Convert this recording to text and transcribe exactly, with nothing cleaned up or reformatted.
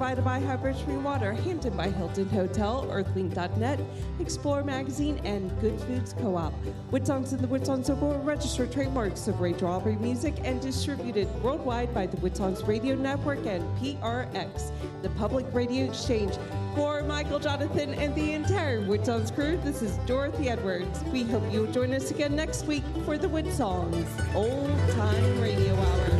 provided by Harbor Tree Water, Hampton by Hilton Hotel, Earthlink dot net, Explore Magazine, and Good Foods Co-op. Woodsongs and the Woodsongs Circle are registered trademarks of Ray Strawberry Music and distributed worldwide by the Woodsongs Radio Network and P R X, the Public Radio Exchange. For Michael, Jonathan, and the entire Woodsongs crew, this is Dorothy Edwards. We hope you'll join us again next week for the Woodsongs Old Time Radio Hour.